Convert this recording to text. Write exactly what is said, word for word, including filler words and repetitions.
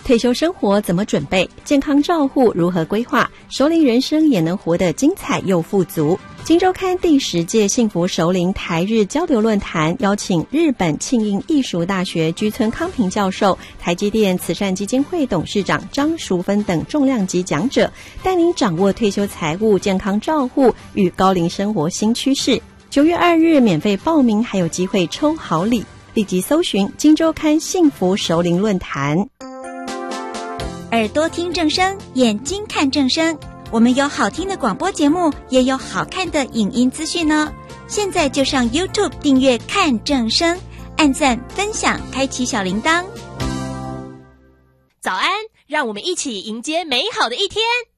退休生活怎么准备？健康照护如何规划？熟龄人生也能活得精彩又富足。今周刊第十届幸福熟龄台日交流论坛邀请日本庆应艺术大学居村康平教授、台积电慈善基金会董事长张淑芬等重量级讲者，带您掌握退休财务、健康照护与高龄生活新趋势。九月二日免费报名，还有机会抽好礼，立即搜寻今周刊幸福熟龄论坛。 耳朵听正声，眼睛看正声，我们有好听的广播节目，也有好看的影音资讯呢。现在就上 YouTube 订阅看正声，按赞分享，开启小铃铛。 早安，让我们一起迎接美好的一天。